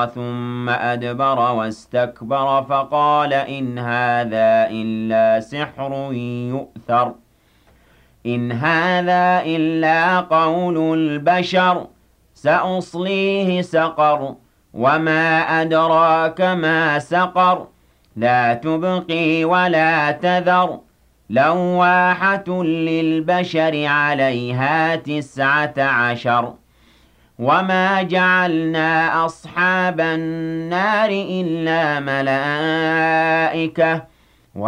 فَكَفَرَ ثُمَّ أَدْبَرَ وَاسْتَكْبَرَ فَقَالَ إِنْ هَٰذَا إِلَّا سِحْرٌ يُؤْثَرُ إِنْ هَٰذَا إِلَّا قَوْلُ الْبَشَرِ سَأُصْلِيهِ سَقَرَ وَمَا أَدْرَاكَ مَا سَقَرُ لَا تُبْقِي وَلَا تَذَرُ لَوَّاحَةٌ لِّلْبَشَرِ عَلَيْهَا 19 وَمَا جَعَلْنَا أَصْحَابَ النَّارِ إِلَّا مَلَائِكَةً